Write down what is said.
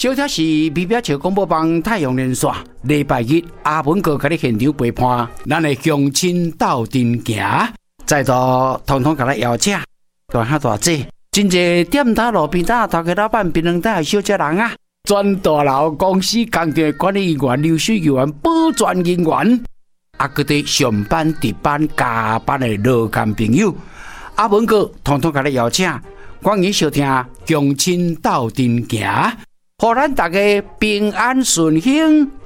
小贴是美表桥广播帮太阳连线，礼拜日阿文哥给你现场陪伴，咱的乡亲斗阵行，再度统统给咱邀请，大兄大姐，真侪店摊路边摊头家老板、槟榔摊的小姐人啊，全大楼公司工地管理员、流水员、保全人员，啊，佮啲上班、值班、加班的劳工朋友，阿文哥统统给你邀请，欢迎收听乡亲斗阵行。互咱大家平安顺幸，